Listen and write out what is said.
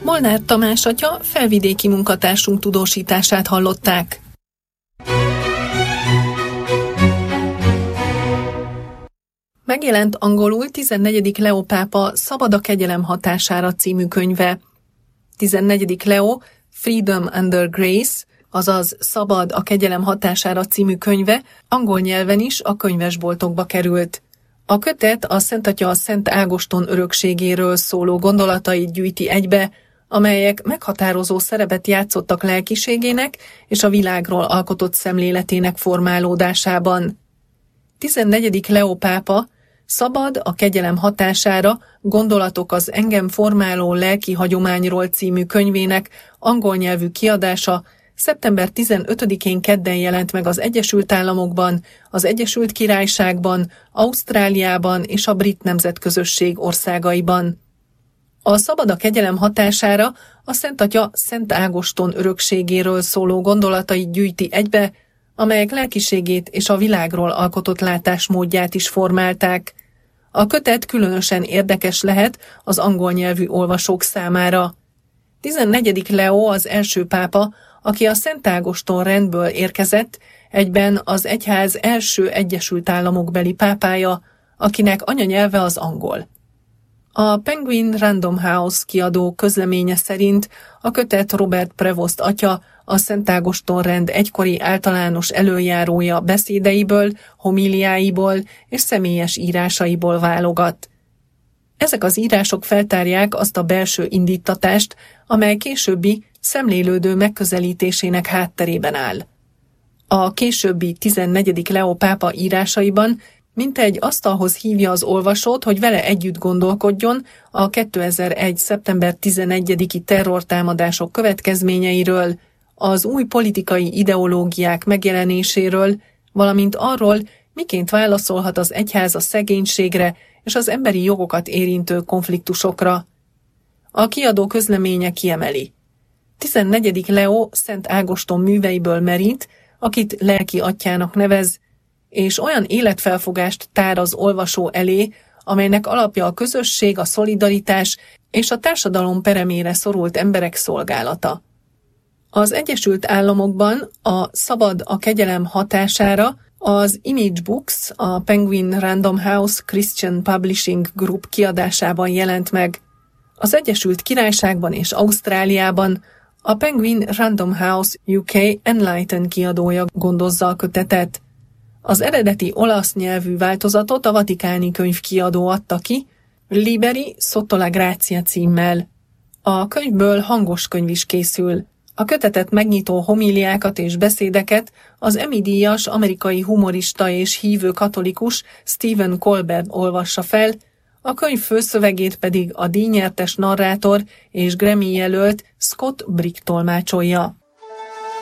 Molnár Tamás atya felvidéki munkatársunk tudósítását hallották. Megjelent angolul 14. Leo pápa Szabad a kegyelem hatására című könyve. 14. Leo Freedom Under Grace, azaz Szabad a kegyelem hatására című könyve angol nyelven is a könyvesboltokba került. A kötet a Szentatya a Szent Ágoston örökségéről szóló gondolatait gyűjti egybe, amelyek meghatározó szerepet játszottak lelkiségének és a világról alkotott szemléletének formálódásában. 14. Leo pápa Szabad a kegyelem hatására gondolatok az engem formáló lelki hagyományról című könyvének angol nyelvű kiadása szeptember 15-én kedden jelent meg az Egyesült Államokban, az Egyesült Királyságban, Ausztráliában és a brit nemzetközösség országaiban. A Szabad a kegyelem hatására a Szentatya Szent Ágoston örökségéről szóló gondolatait gyűjti egybe, amelyek lelkiségét és a világról alkotott látásmódját is formálták. A kötet különösen érdekes lehet az angol nyelvű olvasók számára. 14. Leo az első pápa, aki a Szent Ágoston rendből érkezett, egyben az egyház első Egyesült Államokbeli pápája, akinek anyanyelve az angol. A Penguin Random House kiadó közleménye szerint a kötet Robert Prevost atya, a Szent Ágoston rend egykori általános előjárója beszédeiből, homíliáiból és személyes írásaiból válogat. Ezek az írások feltárják azt a belső indíttatást, amely későbbi szemlélődő megközelítésének hátterében áll. A későbbi 14. Leo pápa írásaiban mintegy asztalhoz hívja az olvasót, hogy vele együtt gondolkodjon a 2001. szeptember 11-i terrortámadások következményeiről, az új politikai ideológiák megjelenéséről, valamint arról, miként válaszolhat az egyház a szegénységre és az emberi jogokat érintő konfliktusokra. A kiadó közleménye kiemeli: 14. Leo Szent Ágoston műveiből merít, akit lelki atyának nevez, és olyan életfelfogást tár az olvasó elé, amelynek alapja a közösség, a szolidaritás és a társadalom peremére szorult emberek szolgálata. Az Egyesült Államokban a Szabad a kegyelem hatására az Image Books, a Penguin Random House Christian Publishing Group kiadásában jelent meg. Az Egyesült Királyságban és Ausztráliában a Penguin Random House UK Enlighten kiadója gondozza a kötetet. Az eredeti olasz nyelvű változatot a Vatikáni könyvkiadó adta ki, Liberi sotto la grazia címmel. A könyvből hangos könyv is készül. A kötetet megnyitó homíliákat és beszédeket az Emmy-díjas amerikai humorista és hívő katolikus Stephen Colbert olvassa fel, a könyv főszövegét pedig a díjnyertes narrátor és Grammy jelölt Scott Brick tolmácsolja.